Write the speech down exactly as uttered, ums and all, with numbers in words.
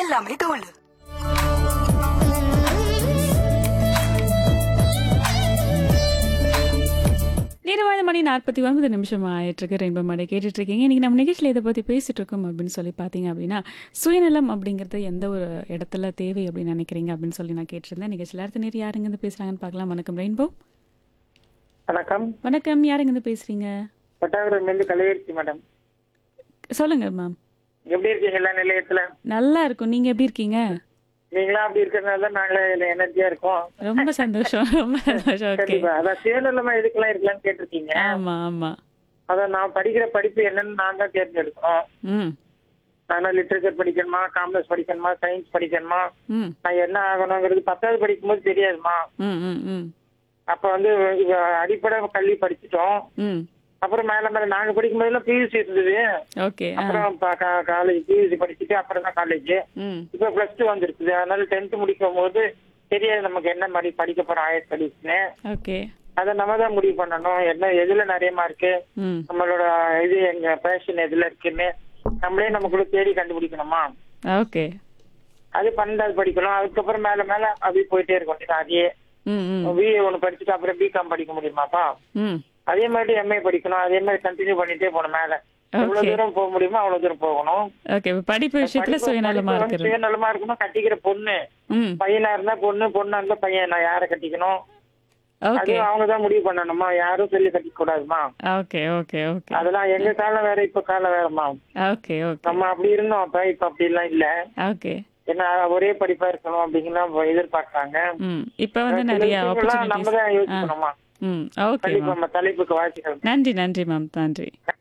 எல்லாமே தோல். நேரவாத மணி நாற்பத்தி ஒன்பது நிமிஷம் ஆயிட்டு இருக்கு. ரெயின்போ மேடை கேட்டுட்டு இருக்கீங்க. இன்னைக்கு நம்ம நிகழ்ச்சியில் இதை பற்றி பேசிட்டு இருக்கோம் அப்படின்னு சொல்லி பார்த்தீங்க அப்படின்னா, சுயநலம் அப்படிங்கிறது எந்த ஒரு இடத்துல தேவை அப்படின்னு நினைக்கிறீங்க அப்படின்னு சொல்லி நான் கேட்டிருந்தேன். நிகழ்ச்சியில் அடுத்த நேரம் யாருங்க இருந்து பேசுறாங்கன்னு பார்க்கலாம். வணக்கம் ரெயின்போ. வணக்கம். வணக்கம், யாருங்க இருந்து பேசுறீங்க? பட்டாபுரம் கலையரிசி மேடம். சொல்லுங்க மேம். எப்படி இருக்கீங்க எல்லா நிலையத்துல? நல்லா இருக்கும். நீங்க எப்படி இருக்கீங்க? நீங்களா அப்படி இருக்கிறதுனால தான் நாங்களே எனர்ஜியா இருக்கோம். ரொம்ப சந்தோஷம், ரொம்ப சந்தோஷம். ஓகே. கண்டிப்பா. அதான் சுயநலமா எதுக்கெல்லாம் இருக்கலாம்னு கேட்டிருக்கீங்க. ஆமா ஆமா. அதான் நான் படிக்கிற படிப்பு என்னன்னு நான் தான் தேர்ந்தெடுக்கணும். ம் நான் லிட்ரேச்சர் படிக்கணுமா, காமர்ஸ் படிக்கணுமா, சயின்ஸ் படிக்கணுமா, ம் நான் என்ன ஆகணுங்கிறது பத்தாவது படிக்கும் போது தெரியாதுமா. ம் ம் ம் அப்ப வந்து இவ அடிப்படை கல்வி படிச்சுட்டோம். ம் அப்புறம் மேல மேல நாங்க படிக்கும் போதெல்லாம் பியூசி இருந்தது. ஓகே. ஆ அப்புறம் காலேஜ் பியூசி படிச்சுட்டு அப்புறம் தான் காலேஜ். ம் இப்ப பிளஸ் டூ வந்துருக்குது. அதனால டென்த் முடிக்கும் போது தெரியாது நமக்கு என்ன மாதிரி படிக்க போறோம் ஹையர் ஸ்டடீஸ்னு. ஓகே. அதை நம்ம தான் முடிவு பண்ணணும். என்ன எதுல நிறைய மார்க்கு, ம் நம்மளோட இது எங்க பேஷன் எதுல இருக்குன்னு நம்மளே நமக்குள்ள தேடி கண்டுபிடிக்கணுமா. ஓகே. அது பன்னெண்டாவது படிக்கணும். அதுக்கப்புறம் மேல மேல அப்படியே போயிட்டே இருக்கும். அதே ம் ம் பிஏ ஒண்ணு படிச்சுட்டு அப்புறம் பிகாம் படிக்க முடியுமாப்பா. ம் அதே மாதிரி எம்ஏ படிக்கணும். அதே மாதிரி கண்டினியூ பண்ணிட்டே போகணும். மேல எவ்வளவு தூரம் போக முடியுமோ அவ்வளவு தூரம் போகணும். ஓகே. படிப்பு விஷயத்துல படிப்பு- சுயநலமா படிப்பு வந்து இருக்கிறது. சுயநலமா இருக்கணும். கட்டிக்கிற பொண்ணு ம் பையனா இருந்தா பொண்ணு, பொண்ணா இருந்தா பையன், நான் யாரை கட்டிக்கணும் அது ஓகே அவங்கதான் முடிவு பண்ணணுமா. யாரும் சொல்லி கட்டிக்க கூடாதுமா. ஓகே ஓகே ஓகே அதெல்லாம் எங்க காலம் வேற, இப்ப காலம் வேறமா. ஓகே ஓகே நம்ம அப்படி இருந்தோம் அப்ப, இப்ப அப்படி எல்லாம் இல்ல. ஓகே. ஏன்னா ஒரே படிப்பா இருக்கணும் அப்படிங்கலாம் எதிர்பார்க்கறாங்க. ம் இப்ப வந்து சில நிறைய விஷயங்கள்லாம் நம்ம ஆப்பர்ச்சுனிட்டிஸ். தான் யோசிக்கணுமா. ம் ஓகே கண்டிப்பா மேம். நம்ம தலைப்புக்கு வாழ்த்துக்கள். நன்றி நன்றி மேம், நன்றி.